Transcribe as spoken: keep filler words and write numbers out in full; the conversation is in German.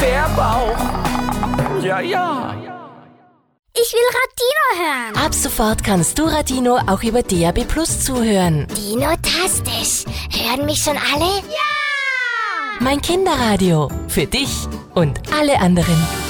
Bärbauch. Ja, ja. Ich will Radino hören. Ab sofort kannst du Radino auch über D A B Plus zuhören. Dino-tastisch. Hören mich schon alle? Ja! Mein Kinderradio. Für dich und alle anderen.